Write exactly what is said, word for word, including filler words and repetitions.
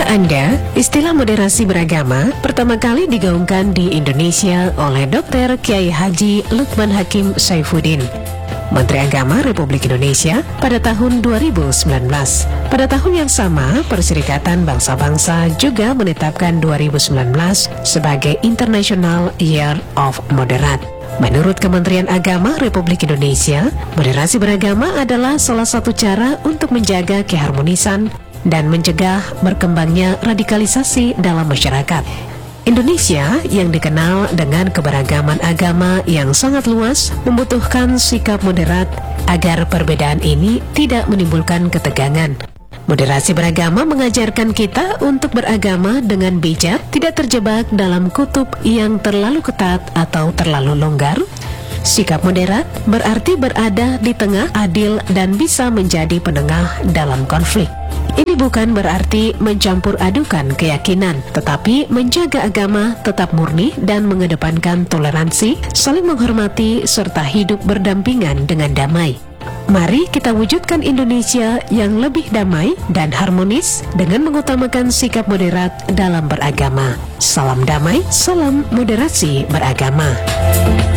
Tahukah Anda, istilah moderasi beragama pertama kali digaungkan di Indonesia oleh Doktor Kiai Haji Lukman Hakim Saifuddin, Menteri Agama Republik Indonesia pada tahun dua ribu sembilan belas. Pada tahun yang sama, Perserikatan Bangsa-Bangsa juga menetapkan dua ribu sembilan belas sebagai International Year of Moderate. Menurut Kementerian Agama Republik Indonesia, moderasi beragama adalah salah satu cara untuk menjaga keharmonisan dan mencegah berkembangnya radikalisasi dalam masyarakat. Indonesia yang dikenal dengan keberagaman agama yang sangat luas membutuhkan sikap moderat agar perbedaan ini tidak menimbulkan ketegangan. Moderasi beragama mengajarkan kita untuk beragama dengan bijak, tidak terjebak dalam kutub yang terlalu ketat atau terlalu longgar. Sikap moderat berarti berada di tengah, adil, dan bisa menjadi penengah dalam konflik. Ini bukan berarti mencampur adukan keyakinan, tetapi menjaga agama tetap murni dan mengedepankan toleransi, saling menghormati, serta hidup berdampingan dengan damai. Mari kita wujudkan Indonesia yang lebih damai dan harmonis dengan mengutamakan sikap moderat dalam beragama. Salam damai, salam moderasi beragama.